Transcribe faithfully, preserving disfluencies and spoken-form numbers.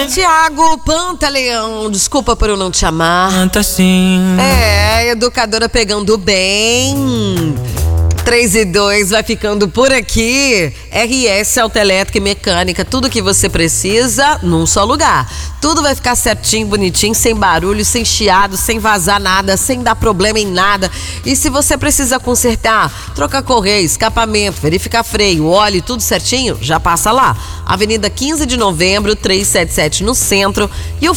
Tiago Pantaleão, desculpa por eu não te chamar. Canta assim. É, educadora pegando bem. três e dois vai ficando por aqui. R S Autoelétrica e Mecânica, tudo que você precisa num só lugar. Tudo vai ficar certinho, bonitinho, sem barulho, sem chiado, sem vazar nada, sem dar problema em nada. E se você precisa consertar, trocar correio, escapamento, verificar freio, óleo, tudo certinho, já passa lá. Avenida quinze de novembro, trezentos e setenta e sete no centro. E o